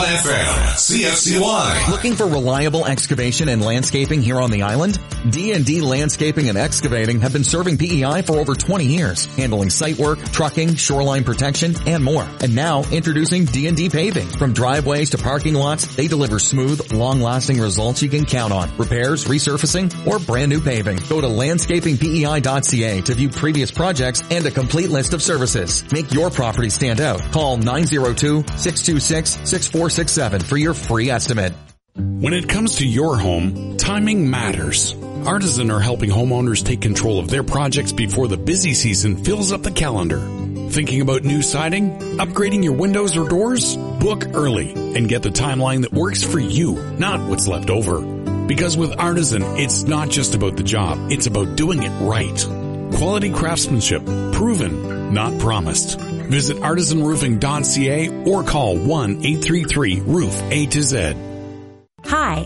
FM, CFCY. Looking for reliable excavation and landscaping here on the island? D&D Landscaping and Excavating have been serving PEI for over 20 years, handling site work, trucking, shoreline protection, and more. And now, introducing D&D Paving. From driveways to parking lots, they deliver smooth, long-lasting results you can count on. Repairs, resurfacing, or brand new paving. Go to landscapingpei.ca to view previous projects and a complete list of services. Make your property stand out. Call 902-626-6467 for your free estimate. When it comes to your home, timing matters. Artisan are helping homeowners take control of their projects before the busy season fills up the calendar. Thinking about new siding? Upgrading your windows or doors? Book early and get the timeline that works for you, not what's left over. Because with Artisan, it's not just about the job, it's about doing it right. Quality craftsmanship, proven, not promised. Visit artisanroofing.ca or call 1-833-ROOF-A to Z. Hi,